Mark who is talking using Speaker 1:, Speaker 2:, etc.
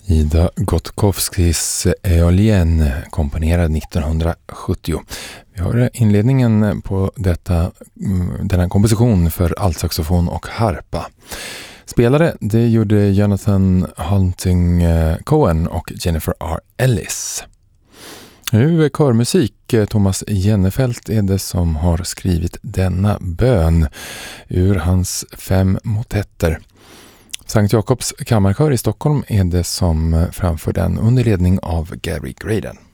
Speaker 1: Ida Gottkowskis Eolien, komponerad 1970. Vi har inledningen på denna komposition för altsaxofon och harpa. Spelare, det gjorde Jonathan Hunting Cohen och Jennifer R. Ellis. Nu körmusik. Thomas Jennefelt är det som har skrivit denna bön ur hans 5 motetter. Sankt Jakobs kammarkör i Stockholm är det som framför den under ledning av Gary Graden.